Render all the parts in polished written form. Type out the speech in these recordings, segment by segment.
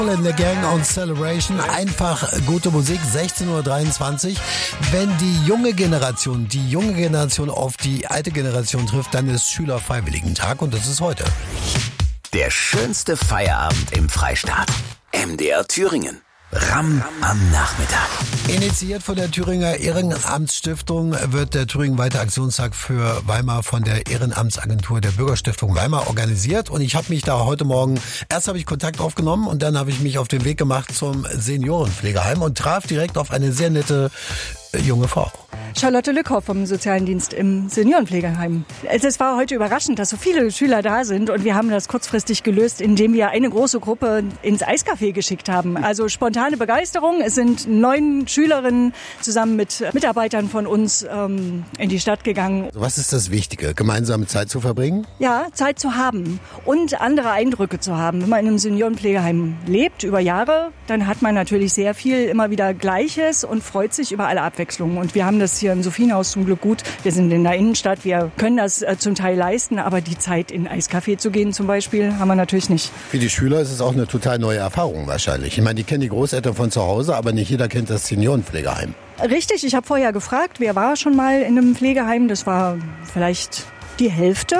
In der Gang on Celebration, einfach gute Musik, 16:23 Uhr. Wenn die junge Generation auf die alte Generation trifft, dann ist Schülerfreiwilligentag und das ist heute. Der schönste Feierabend im Freistaat. MDR Thüringen. RAM am Nachmittag. Initiiert von der Thüringer Ehrenamtsstiftung wird der Thüringen-weite Aktionstag für Weimar von der Ehrenamtsagentur der Bürgerstiftung Weimar organisiert. Und ich habe mich da heute Morgen, erst habe ich Kontakt aufgenommen und dann habe ich mich auf den Weg gemacht zum Seniorenpflegeheim und traf direkt auf eine sehr nette junge Frau. Charlotte Lückhoff vom Sozialen Dienst im Seniorenpflegeheim. Es war heute überraschend, dass so viele Schüler da sind und wir haben das kurzfristig gelöst, indem wir eine große Gruppe ins Eiscafé geschickt haben. Also spontane Begeisterung. Es sind 9 Schülerinnen zusammen mit Mitarbeitern von uns in die Stadt gegangen. Was ist das Wichtige? Gemeinsame Zeit zu verbringen? Ja, Zeit zu haben und andere Eindrücke zu haben. Wenn man in einem Seniorenpflegeheim lebt über Jahre, dann hat man natürlich sehr viel immer wieder Gleiches und freut sich über alle Abwechslungen. Und wir haben das hier im Sophienhaus zum Glück gut. Wir sind in der Innenstadt, wir können das zum Teil leisten, aber die Zeit in ein Eiscafé zu gehen zum Beispiel, haben wir natürlich nicht. Für die Schüler ist es auch eine total neue Erfahrung wahrscheinlich. Ich meine, die kennen die Großeltern von zu Hause, aber nicht jeder kennt das Seniorenpflegeheim. Richtig, ich habe vorher gefragt, wer war schon mal in einem Pflegeheim? Das war vielleicht die Hälfte.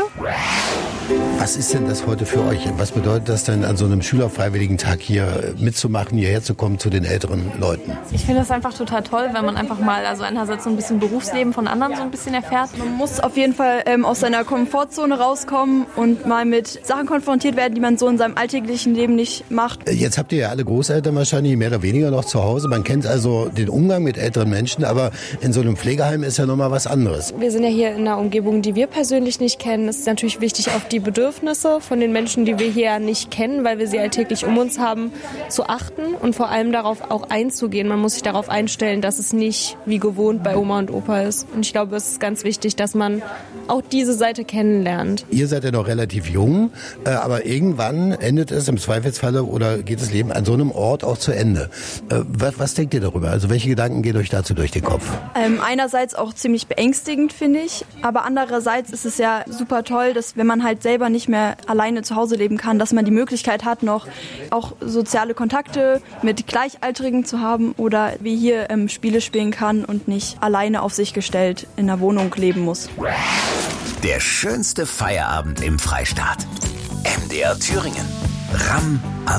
Was ist denn das heute für euch? Was bedeutet das denn, an so einem Schülerfreiwilligentag hier mitzumachen, hierher zu kommen zu den älteren Leuten? Ich finde es einfach total toll, wenn man einfach mal, also einerseits so ein bisschen Berufsleben von anderen so ein bisschen erfährt. Man muss auf jeden Fall aus seiner Komfortzone rauskommen und mal mit Sachen konfrontiert werden, die man so in seinem alltäglichen Leben nicht macht. Jetzt habt ihr ja alle Großeltern wahrscheinlich mehr oder weniger noch zu Hause. Man kennt also den Umgang mit älteren Menschen, aber in so einem Pflegeheim ist ja nochmal was anderes. Wir sind ja hier in einer Umgebung, die wir persönlich nicht kennen. Es ist natürlich wichtig, auf die Bedürfnisse von den Menschen, die wir hier nicht kennen, weil wir sie alltäglich um uns haben, zu achten und vor allem darauf auch einzugehen. Man muss sich darauf einstellen, dass es nicht wie gewohnt bei Oma und Opa ist. Und ich glaube, es ist ganz wichtig, dass man auch diese Seite kennenlernt. Ihr seid ja noch relativ jung, aber irgendwann endet es im Zweifelsfalle oder geht das Leben an so einem Ort auch zu Ende. Was denkt ihr darüber? Also welche Gedanken gehen euch dazu durch den Kopf? Einerseits auch ziemlich beängstigend, finde ich, aber andererseits ist es ja super toll, dass wenn man halt selber nicht mehr alleine zu Hause leben kann, dass man die Möglichkeit hat, noch auch soziale Kontakte mit Gleichaltrigen zu haben oder wie hier Spiele spielen kann und nicht alleine auf sich gestellt in einer Wohnung leben muss. Der schönste Feierabend im Freistaat. MDR Thüringen. RAM am